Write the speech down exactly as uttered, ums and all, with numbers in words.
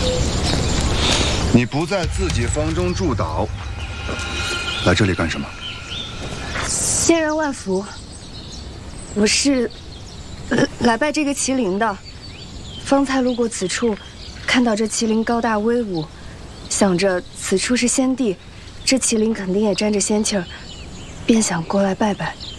你不在自己房中祝祷，来这里干什么？ 仙人万福，我是、呃、来拜这个麒麟的。方才路过此处，看到这麒麟高大威武，想着此处是仙地，这麒麟肯定也沾着仙气儿，便想过来拜拜。